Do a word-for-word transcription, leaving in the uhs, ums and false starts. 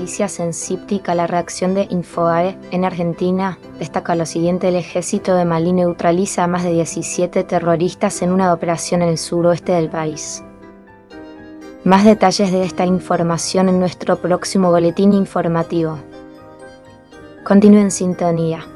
noticias en Cíptica, la reacción de Infobae en Argentina destaca lo siguiente: el ejército de Malí neutraliza a más de diecisiete terroristas en una operación en el suroeste del país. Más detalles de esta información en nuestro próximo boletín informativo. Continúe en sintonía.